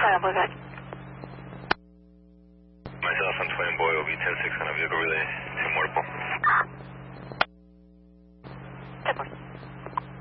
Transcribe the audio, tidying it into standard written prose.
I'll be back. Myself and Twin Boy will be 10-6 on a vehicle relay to Muerpo.